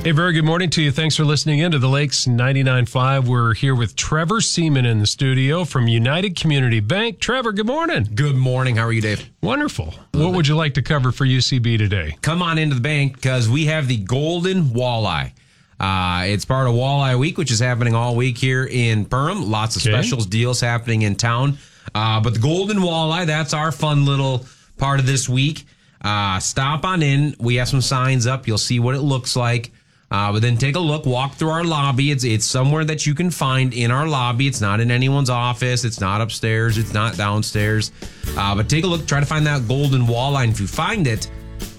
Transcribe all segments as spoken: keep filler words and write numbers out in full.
Hey, very good morning to you. Thanks for listening in to the Lakes ninety-nine point five. We're here with Trevor Seaman in the studio from United Community Bank. Trevor, good morning. Good morning. How are you, Dave? Wonderful. What would you like to cover for U C B today? Come on into the bank because we have the Golden Walleye. Uh, it's part of Walleye Week, which is happening all week here in Perham. Lots of Okay. specials, deals happening in town. Uh, but the Golden Walleye, that's our fun little part of this week. Uh, stop on in. We have some signs up. You'll see what it looks like. Uh, but then take a look, walk through our lobby. It's it's somewhere that you can find in our lobby. It's not in anyone's office. It's not upstairs. It's not downstairs. Uh, but take a look. Try to find that golden walleye. And if you find it,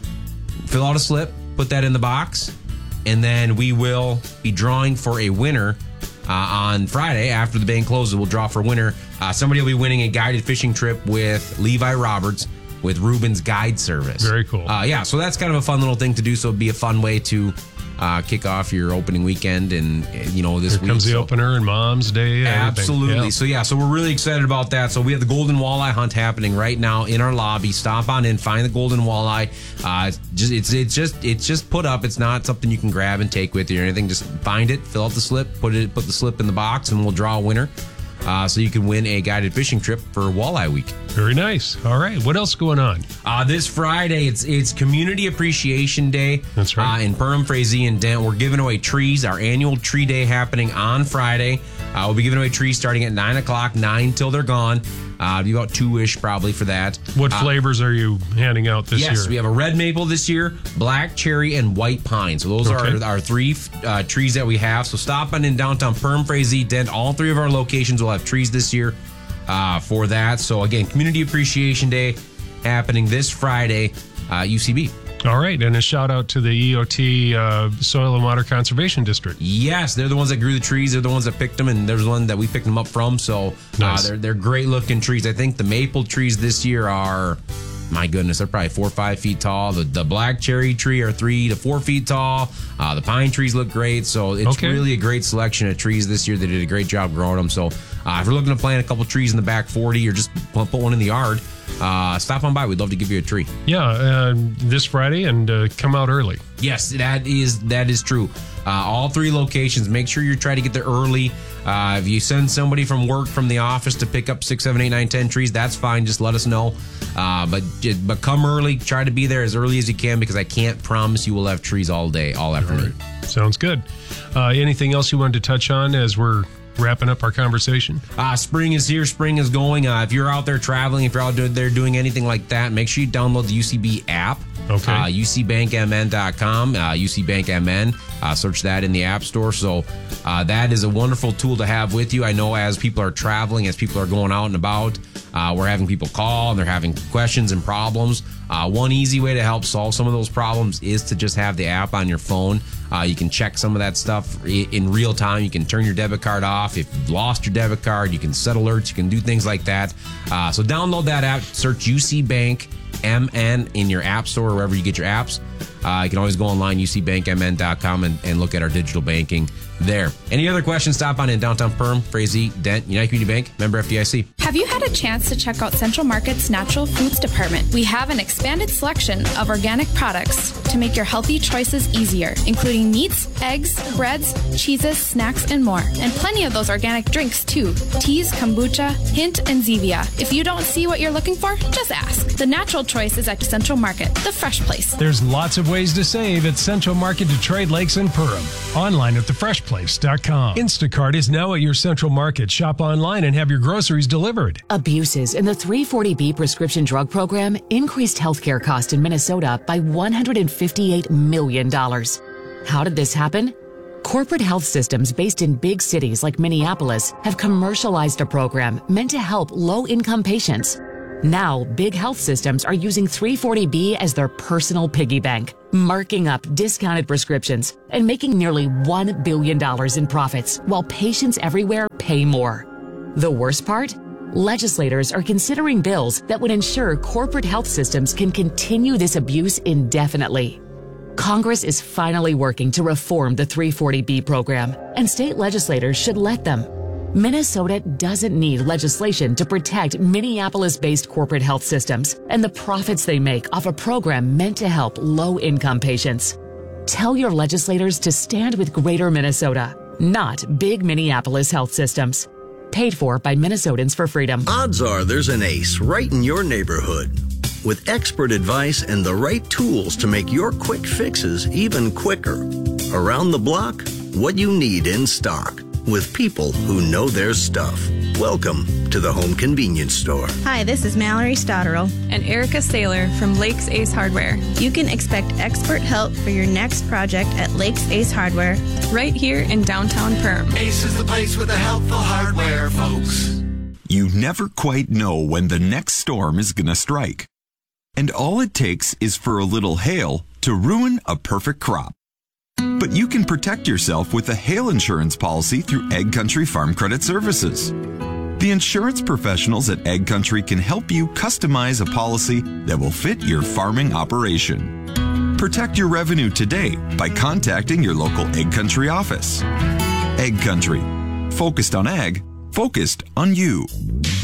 fill out a slip, put that in the box, and then we will be drawing for a winner uh, on Friday after the bank closes. We'll draw for a winner. Uh, somebody will be winning a guided fishing trip with Levi Roberts with Ruben's Guide Service. Very cool. Uh, yeah, so that's kind of a fun little thing to do. So it'd be a fun way to Uh, kick off your opening weekend and, you know, this Here week. comes the so. opener and Mom's Day. and everything. Absolutely. Yeah. So, yeah, so we're really excited about that. So we have the Golden Walleye Hunt happening right now in our lobby. Stop on in, find the Golden Walleye. Uh, it's just, it's, it's just, it's just put up. It's not something you can grab and take with you or anything. Just find it, fill out the slip, put it, put the slip in the box, and we'll draw a winner. Uh, so you can win a guided fishing trip for Walleye Week. Very nice. All right. What else going on? Uh, this Friday, it's it's Community Appreciation Day. That's right. Uh, in Perham, Frazee, and Dent. We're giving away trees. Our annual tree day happening on Friday. Uh, we'll be giving away trees starting at nine o'clock, nine till they're gone. Uh, it'll be about two-ish probably for that. What Uh, flavors are you handing out this yes, year? we have a red maple this year, black cherry, and white pine. So those Okay. are our three uh, trees that we have. So stop on in downtown Perham, Frazee, Dent. All three of our locations will have trees this year uh, for that. So again, Community Appreciation Day happening this Friday, uh, U C B. All right. And a shout out to the E O T uh, Soil and Water Conservation District. Yes, they're the ones that grew the trees. They're the ones that picked them, and there's one that we picked them up from. So Nice. uh, they're they're great looking trees. I think the maple trees this year are, my goodness, they're probably four or five feet tall. The the black cherry tree are three to four feet tall. Uh, the pine trees look great. So it's Okay. really a great selection of trees this year. They did a great job growing them. So uh, if you're looking to plant a couple trees in the back forty or just put one in the yard, uh, stop on by. We'd love to give you a tree. Yeah. Uh, this Friday and uh, come out early. Yes, that is that is true. Uh, all three locations. Make sure you try to get there early. Uh, if you send somebody from work from the office to pick up six, seven, eight, nine, ten trees, that's fine. Just let us know. Uh, but but come early. Try to be there as early as you can because I can't promise you we'll have trees all day, all afternoon. Sounds good. Uh, anything else you wanted to touch on as we're wrapping up our conversation? Uh, spring is here. Spring is going. Uh, if you're out there traveling, if you're out there doing anything like that, make sure you download the U C B app. Okay. Uh, U C bank M N dot com, uh, U C Bank M N. Uh, search that in the App Store. So uh, that is a wonderful tool to have with you. I know as people are traveling, as people are going out and about, uh, we're having people call and they're having questions and problems. Uh, one easy way to help solve some of those problems is to just have the app on your phone. Uh, you can check some of that stuff in real time. You can turn your debit card off. If you've lost your debit card, you can set alerts. You can do things like that. Uh, so download that app. Search U C Bank M N in your app store or wherever you get your apps. Uh, you can always go online, U C bank M N dot com, and, and look at our digital banking there. Any other questions, stop on in downtown Perham, Frazee, Dent, United Community Bank, member F D I C. Have you had a chance to check out Central Market's Natural Foods Department? We have an expanded selection of organic products to make your healthy choices easier, including meats, eggs, breads, cheeses, snacks, and more. And plenty of those organic drinks, too. Teas, kombucha, hint, and Zevia. If you don't see what you're looking for, just ask. The natural choice is at Central Market, the fresh place. There's lots of ways to save at Central Market Detroit Lakes and Perham. Online at the fresh place dot com. Instacart is now at your Central Market. Shop online and have your groceries delivered. Abuses in the three forty B prescription drug program increased healthcare costs in Minnesota by one hundred fifty-eight million dollars. How did this happen? Corporate health systems based in big cities like Minneapolis have commercialized a program meant to help low-income patients. Now, big health systems are using three forty B as their personal piggy bank, marking up discounted prescriptions and making nearly one billion dollars in profits while patients everywhere pay more. The worst part? Legislators are considering bills that would ensure corporate health systems can continue this abuse indefinitely. Congress is finally working to reform the three forty B program, and state legislators should let them. Minnesota doesn't need legislation to protect Minneapolis-based corporate health systems and the profits they make off a program meant to help low-income patients. Tell your legislators to stand with Greater Minnesota, not Big Minneapolis Health Systems. Paid for by Minnesotans for Freedom. Odds are there's an ace right in your neighborhood with expert advice and the right tools to make your quick fixes even quicker. Around the block, what you need in stock with people who know their stuff. Welcome to the Home Convenience Store. Hi, this is Mallory Stotterell and Erica Saylor from Lakes Ace Hardware. You can expect expert help for your next project at Lakes Ace Hardware, right here in downtown Perham. Ace is the place with the helpful hardware, folks. You never quite know when the next storm is going to strike. And all it takes is for a little hail to ruin a perfect crop. But you can protect yourself with a hail insurance policy through Ag Country Farm Credit Services. The insurance professionals at Ag Country can help you customize a policy that will fit your farming operation. Protect your revenue today by contacting your local Ag Country office. Ag Country, focused on ag, focused on you.